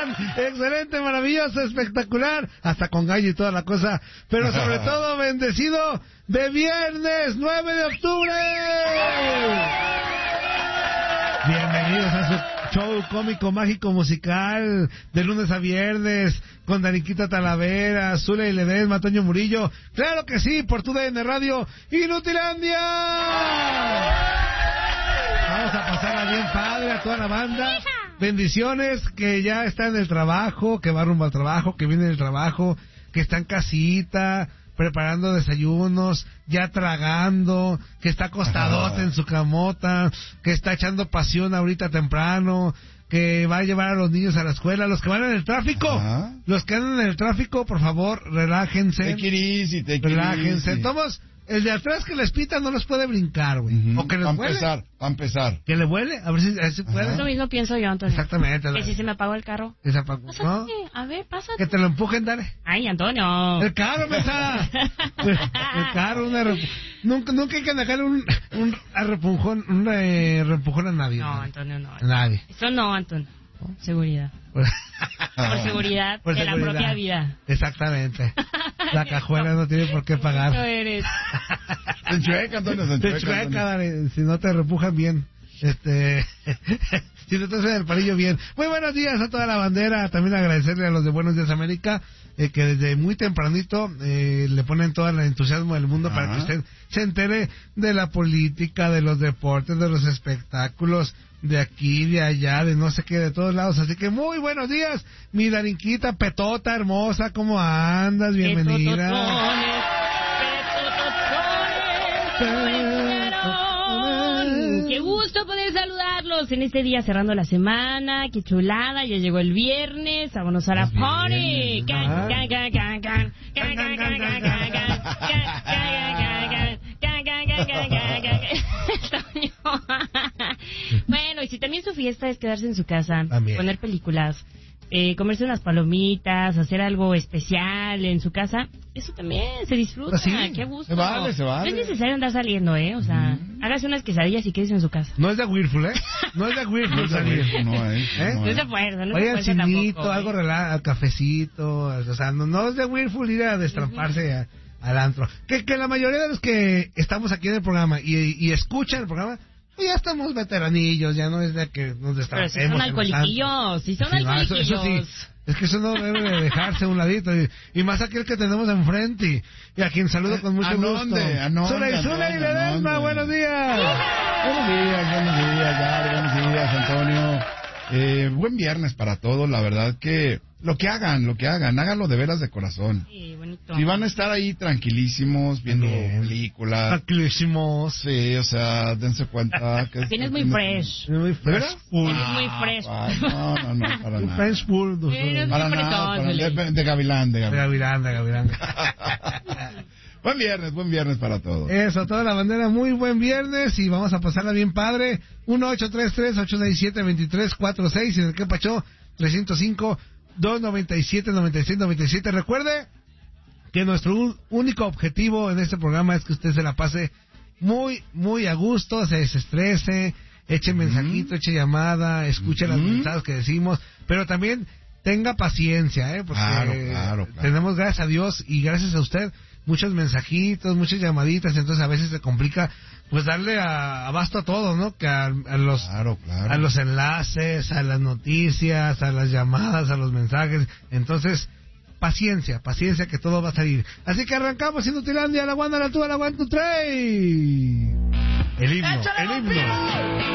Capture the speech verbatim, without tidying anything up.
están? Excelente, maravilloso, espectacular, hasta con gallo y toda la cosa, pero sobre todo bendecido de viernes nueve de octubre. Bienvenidos a su show cómico, mágico, musical, de lunes a viernes, con Daniquita Talavera, Zule y Ledesma, Toño Murillo. ¡Claro que sí! Por tu D N Radio, ¡Inutilandia! Vamos a pasarla bien padre a toda la banda. Bendiciones, que ya está en el trabajo, que va rumbo al trabajo, que viene del trabajo, que está en casita, preparando desayunos, ya tragando, que está acostadote en su camota, que está echando pasión ahorita temprano, que va a llevar a los niños a la escuela, los que van en el tráfico, Ajá. los que andan en el tráfico, por favor, relájense. Take it easy, take it relájense. easy. Tomos, el de atrás que les pita no los puede brincar, güey. Uh-huh. O que les va vuele. Va a empezar, va a empezar. Que le vuele, a ver si, a ver si puede. Eso mismo pienso yo, Antonio. Exactamente. Que si se me apagó el carro. Que se apagó, ¿no? A ver, pásate. Que te lo empujen, dale. Ay, Antonio. El carro, mesa. El carro, una rep... nunca, nunca hay que dejarle un, un repujón, un eh, repujón a nadie. No, Antonio, no. A nadie. Eso no, Antonio. Seguridad. Por seguridad por de seguridad. La propia vida. Exactamente. La cajuela no tiene por qué pagar. No eres. Se enchueca, Antonio, se enchueca. Te enchueca, dale, si no te repujan bien. Este, si no te hacen el palillo bien. Muy buenos días a toda la bandera. También agradecerle a los de Buenos Días América, eh, que desde muy tempranito eh, le ponen todo el entusiasmo del mundo. Ajá. Para que usted se entere de la política, de los deportes, de los espectáculos, de aquí, de allá, de no sé qué, de todos lados. Así que muy buenos días, mi Darinquita, petota hermosa, ¿cómo andas? Bienvenida. Qué gusto poder saludarlos en este día cerrando la semana. Qué chulada, ya llegó el viernes. Vámonos a la party. Bueno, y si también su fiesta es quedarse en su casa, también poner películas, eh, comerse unas palomitas, hacer algo especial en su casa, eso también se disfruta. ¿Sí? Qué gusto. Se vale, se vale. No es necesario andar saliendo, ¿eh? O sea, mm. hágase unas quesadillas y quédese en su casa. No es de Whirlpool, ¿eh? No es de Whirlpool salir. No es. ¿Eh? No es de fuerza, no Oye, es de fuerza cinito, tampoco. algo ¿eh? relajado, cafecito, o sea, no, no es de Whirlpool ir a destramparse uh-huh. a, al antro. Que, que la mayoría de los que estamos aquí en el programa y, y escuchan el programa, ya estamos veteranillos, ya no es de que nos destrampemos. Pero si son alcoholiquillos, si son sí, alcoholiquillos. No, eso, eso sí, es que eso no debe de dejarse a un ladito. Y, y más aquel que tenemos enfrente y, y a quien saludo con mucho gusto. Zule y Zule y Ledesma, buenos días. Buenos días, buenos días, Gary, buenos días, Antonio. Eh, buen viernes para todos, la verdad que lo que hagan, lo que hagan, háganlo de veras de corazón. Sí, bonito. Si van a estar ahí tranquilísimos, viendo Bien. películas. Tranquilísimos. Sí, o sea, dense cuenta que... Tienes muy fresh. Muy fresh. Tienes muy fresh. No, no, no, para nada. Fresh full. Para nada, para de, de Gavilán, de Gavilán. De Gavilán, de Gavilán. Buen viernes, buen viernes para todos. Eso, toda la bandera, muy buen viernes y vamos a pasarla bien padre. uno ocho tres tres, ocho seis siete, dos tres cuatro seis y en el que pachó tres cero cinco, dos nueve siete, nueve seis nueve siete. Recuerde que nuestro un, único objetivo en este programa es que usted se la pase muy, muy a gusto, se desestrese, eche mensajito, mm. eche llamada, escuche mm. las mensajes que decimos, pero también tenga paciencia, ¿eh? Porque claro, claro, claro. tenemos, gracias a Dios y gracias a usted, muchos mensajitos, muchas llamaditas, entonces a veces se complica pues darle a, abasto a todo, ¿no? Que a, a los claro, claro. a los enlaces, a las noticias, a las llamadas, a los mensajes, entonces paciencia, paciencia que todo va a salir. Así que arrancamos Inutilandia, la Wanda, la Tuba, la One, two, three. El himno, el himno.